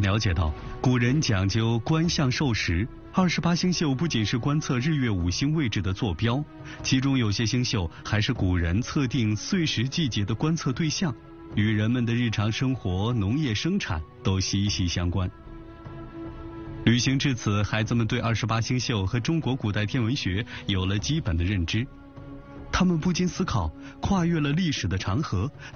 了解到，古人讲究观象授时，28星宿不仅是观测日月五星位置的坐标，其中有些星宿还是古人测定岁时季节的观测对象，与人们的日常生活、农业生产都息息相关。旅行至此，孩子们对28星宿和中国古代天文学有了基本的认知。他们不禁思考，跨越了历史的长河，